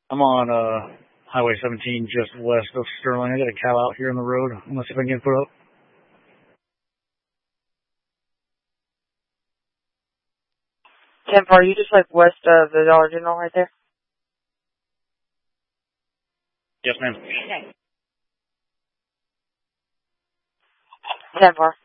I'm on Highway 17 just west of Sterling. I got a cow out here on the road. I'm gonna see if I can put up. 10-4, are you just like west of the Dollar General right there? Yes, ma'am. Okay. 10-4.